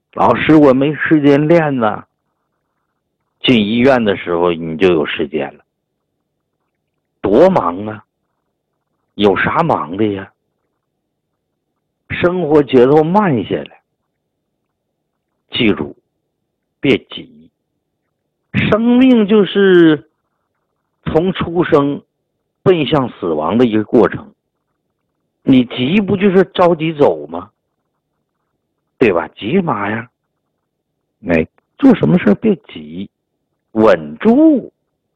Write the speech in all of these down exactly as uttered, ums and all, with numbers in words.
老师，我没时间练呢。进医院的时候你就有时间了，多忙啊！有啥忙的呀？生活节奏慢下来，记住，别急。生命就是从出生奔向死亡的一个过程，你急不就是着急走吗？对吧？急嘛呀？哎，做什么事别急，稳住，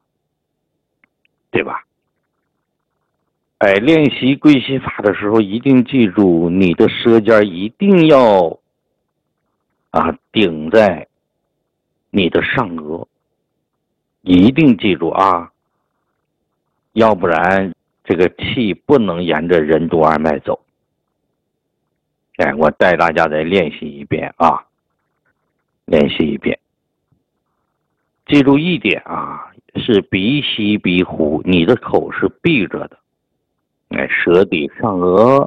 对吧？哎，练习归西法的时候，一定记住，你的舌尖一定要啊顶在你的上颚，一定记住啊，要不然这个气不能沿着任督二脉走。哎，我带大家再练习一遍啊，练习一遍。记住一点啊，是鼻吸鼻呼，你的口是闭着的。哎，舌抵上颚，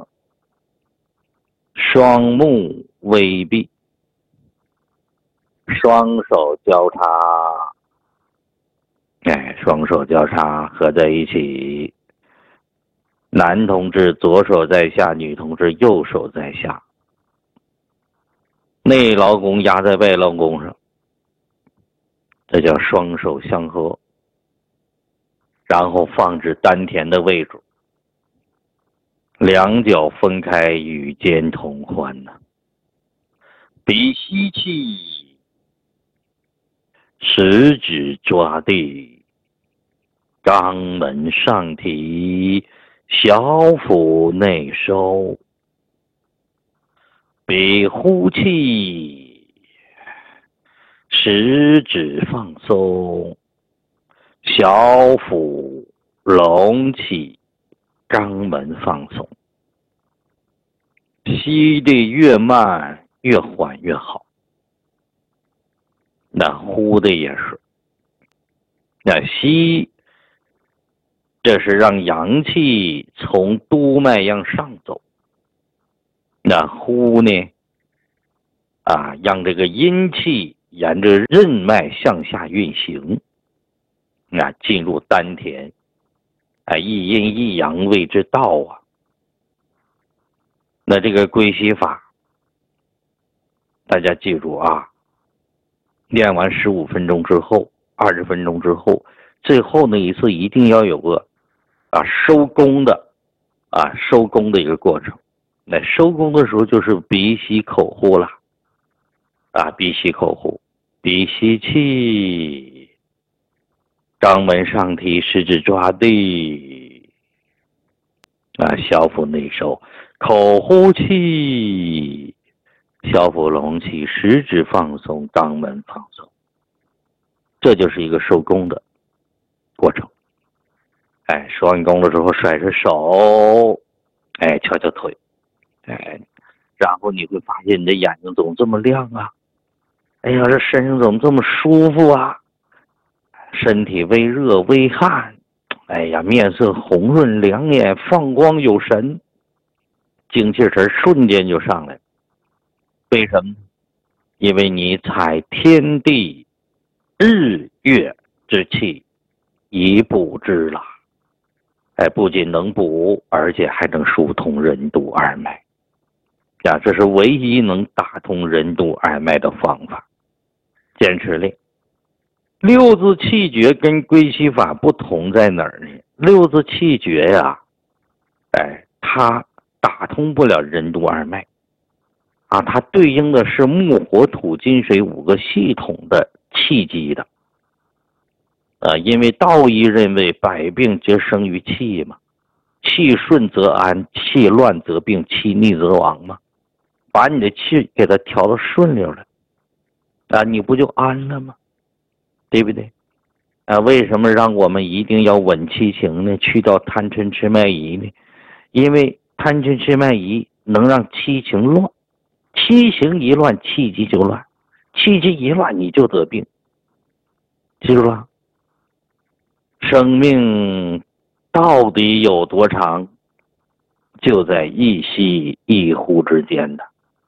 双目微闭，双手交叉，哎，双手交叉合在一起。男同志左手在下，女同志右手在下。内劳宫压在外劳宫上，这叫双手相合，然后放置丹田的位置，两脚分开，与肩同宽呢。鼻吸气，食指抓地，肛门上提，小腹内收。鼻呼气，食指放松，小腹隆起，肛门放松。吸的越慢越缓越好，那呼的也是。那吸，这是让阳气从督脉向上走。那呼呢？啊，让这个阴气沿着任脉向下运行，那进入丹田，啊，一阴一阳谓之道啊。那这个归息法，大家记住啊，练完十五分钟之后，二十分钟之后，最后那一次一定要有个啊收工的啊收工的一个过程。那收工的时候就是鼻吸口呼了，啊，鼻吸口呼，鼻吸气，肛门上提，食指抓地，啊，小腹内收，口呼气，小腹隆起，食指放松，肛门放松，这就是一个收工的过程。哎，收完工了之后甩甩手，哎，翘翘腿。哎，然后你会发现你的眼睛怎么这么亮啊？哎呀，这身上怎么这么舒服啊？身体微热微汗，哎呀，面色红润两眼放光有神，精气神瞬间就上来了。为什么？因为你采天地日月之气以补之了。哎，不仅能补，而且还能疏通任督二脉。呀，这是唯一能打通任督二脉的方法，坚持练。六字气诀跟归息法不同在哪儿呢？六字气诀呀，哎，它打通不了任督二脉，啊，它对应的是木火土金水五个系统的气机的，呃，因为道义认为百病皆生于气嘛，气顺则安，气乱则病，气逆则亡嘛。把你的气给它调到顺溜了，啊，你不就安了吗？对不对？啊，为什么让我们一定要稳气情呢？去掉贪嗔痴慢疑呢？因为贪嗔痴慢疑能让气情乱，气情一乱，气机就乱，气机一乱，你就得病。记住了，生命到底有多长，就在一吸一呼之间的。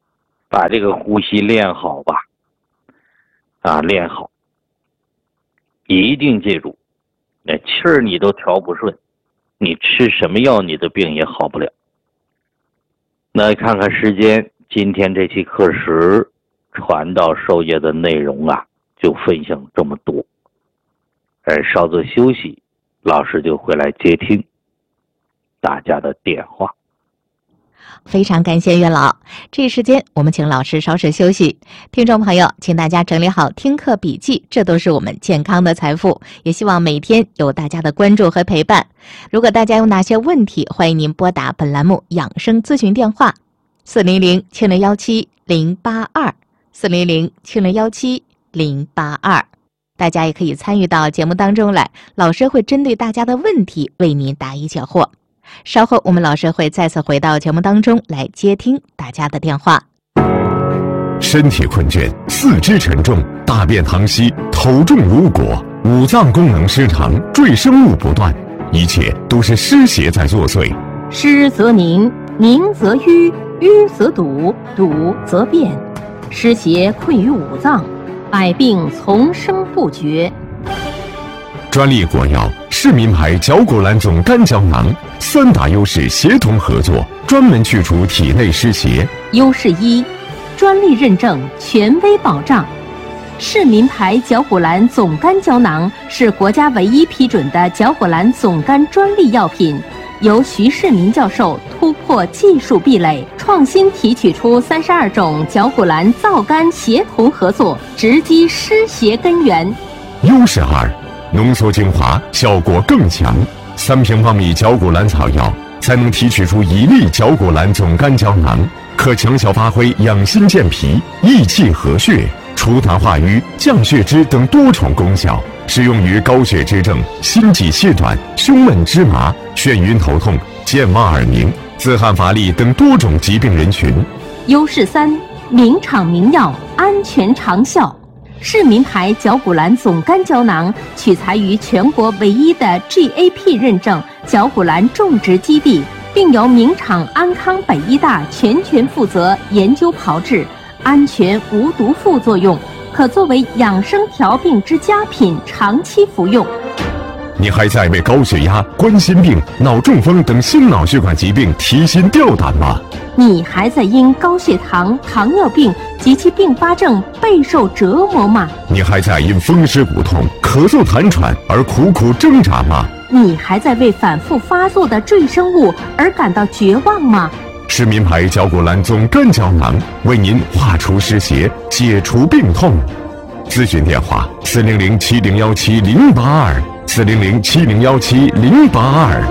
把这个呼吸练好吧，啊，练好，一定记住，那气儿你都调不顺，你吃什么药你的病也好不了。那看看时间，今天这期课时传道授业的内容啊，就分享这么多。呃，稍作休息，老师就会来接听大家的电话。 非常感谢岳老，这一时间我们请老师稍事休息。听众朋友，请大家整理好听课笔记，这都是我们健康的财富，也希望每天有大家的关注和陪伴。如果大家有哪些问题，欢迎您拨打本栏目养生咨询电话四零零七零幺七零八二四零零七零幺七零八二。大家也可以参与到节目当中来，老师会针对大家的问题为您答疑解惑。稍后我们老师会再次回到节目当中来接听大家的电话。 身体困倦，四肢沉重，大便溏稀，头重如裹，五脏功能失常，赘生物不断，一切都是湿邪在作祟。 湿则凝，凝则瘀，瘀则堵，堵则变，湿邪困于五脏，百病丛生不绝。 专利果药市民牌绞果蓝种干胶囊，三大优势协同合作，专门去除体内湿邪。 优势一，专利认证，权威保障。市民牌绞果蓝总干胶囊是国家唯一批准的绞果蓝总干专利药品，由徐世民教授突破技术壁垒，创新提取出三十二种绞果蓝皂苷协同合作，直击湿邪根源。 优势二，浓缩精华，效果更强。三平方米绞果蓝草药才能提取出一粒绞果蓝总干胶囊，可强效发挥养心健脾、益气和血、除痰化瘀、降血脂等多重功效，适用于高血脂症、心悸气短、胸闷芝麻、眩晕头痛、健忘耳鸣、自汗乏力等多种疾病人群。 优势三，名厂名药，安全长效。市民牌绞果蓝总干胶囊取材于全国唯一的 G A P 认证绞果蓝种植基地，并由名厂安康北医大全权负责研究炮制，安全无毒副作用，可作为养生调病之佳品，长期服用。 你还在为高血压、冠心病、脑中风等心脑血管疾病提心吊胆吗？ 你还在因高血糖、糖尿病及其并发症备受折磨吗？ 你还在因风湿骨痛、咳嗽痰喘而苦苦挣扎吗？ 你还在为反复发作的赘生物而感到绝望吗？ 市民牌绞果蓝总干胶囊为您化除湿邪，解除病痛。咨询电话：四零零七零幺七零八二，四零零七零幺七零八二。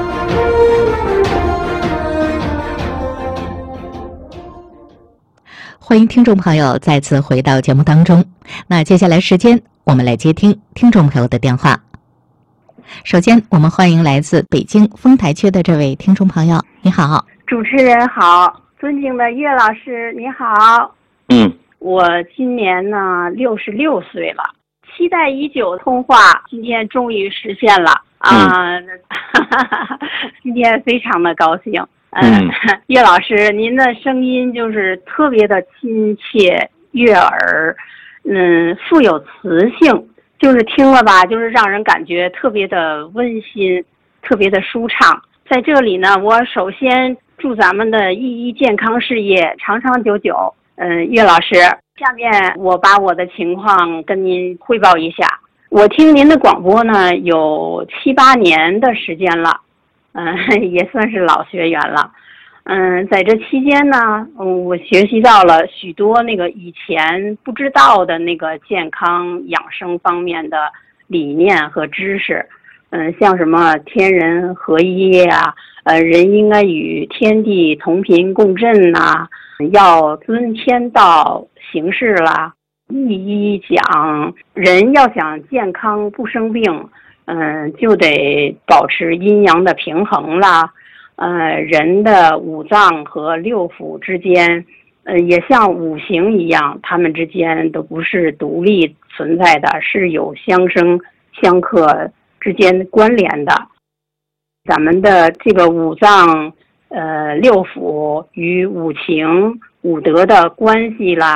欢迎听众朋友再次回到节目当中。那接下来时间，我们来接听听众朋友的电话。首先，我们欢迎来自北京丰台区的这位听众朋友，你好。 主持人好，尊敬的岳老师你好。 嗯， 我今年呢六十六岁了，期待已久的通话今天终于实现了啊！嗯、今天非常的高兴。嗯，岳老师，您的声音就是特别的亲切悦耳，嗯，富有磁性，就是听了吧，就是让人感觉特别的温馨，特别的舒畅。在这里呢，我首先祝咱们的一一健康事业长长久久。嗯，岳老师，下面我把我的情况跟您汇报一下。我听您的广播呢有七八年的时间了。嗯，也算是老学员了。嗯，在这期间呢，嗯，我学习到了许多那个以前不知道的那个健康养生方面的理念和知识。嗯，像什么天人合一呀、啊，呃，人应该与天地同频共振呐、啊，要遵天道行事啦。一一讲，人要想健康不生病。嗯，就得保持阴阳的平衡啦。呃，人的五脏和六腑之间，呃，也像五行一样，它们之间都不是独立存在的，是有相生相克之间关联的。咱们的这个五脏、呃六腑与五行五德的关系啦。